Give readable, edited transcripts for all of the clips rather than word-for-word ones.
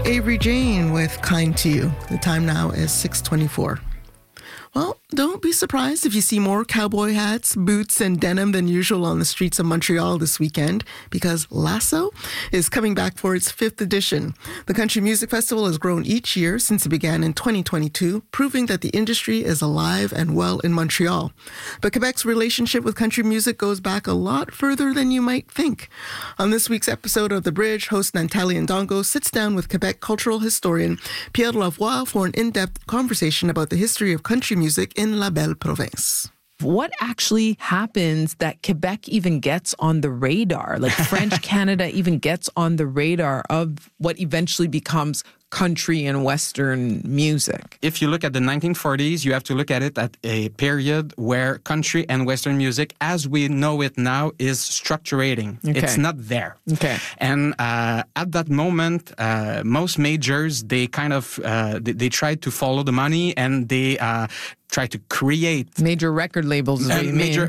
Avery Jane with Kind to You. The time now is 6:24. Well, don't be surprised if you see more cowboy hats, boots, and denim than usual on the streets of Montreal this weekend, because Lasso is coming back for its 5th edition. The Country Music Festival has grown each year since it began in 2022, proving that the industry is alive and well in Montreal. But Quebec's relationship with country music goes back a lot further than you might think. On this week's episode of The Bridge, host Natalie Ndongo sits down with Quebec cultural historian Pierre Lavoie for an in-depth conversation about the history of country music in La Belle Province. What actually happens that Quebec even gets on the radar? Like French Canada even gets on the radar of what eventually becomes country and Western music. If you look at the 1940s, you have to look at it at a period where country and Western music, as we know it now, is structurating. Okay. It's not there. Okay. And at that moment, most majors, they kind of, they tried to follow the money, and they try to create major record labels. Major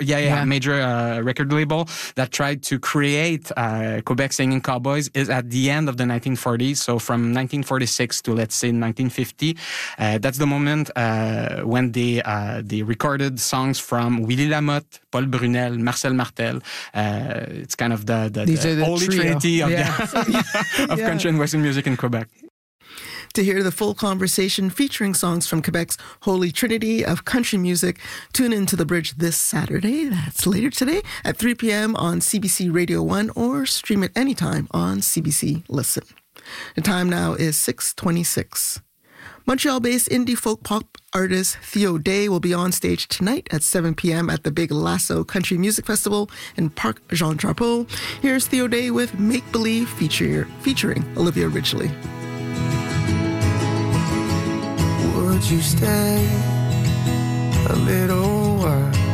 record label that tried to create Quebec Singing Cowboys is at the end of the 1940s. So from 1946 to, let's say, 1950, that's the moment when they recorded songs from Willie Lamotte, Paul Brunel, Marcel Martel. It's kind of the holy trinity of, of country and Western music in Quebec. To hear the full conversation featuring songs from Quebec's holy trinity of country music, tune into The Bridge this Saturday, that's later today, at 3 p.m. on CBC Radio 1, or stream it anytime on CBC Listen. The time now is 6:26. Montreal-based indie folk pop artist Theo Day will be on stage tonight at 7 p.m. at the Big Lasso Country Music Festival in Parc Jean Drapeau. Here's Theo Day with Make Believe featuring Olivia Ridgely. Would you stay a little while?